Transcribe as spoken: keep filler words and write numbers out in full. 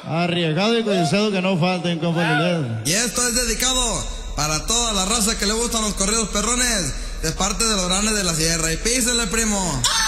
Arriesgado y codiciado que no falten, compa Lilés. Y esto es dedicado para toda la raza que le gustan los corridos perrones, de parte de los grandes de la sierra. Y písele, primo.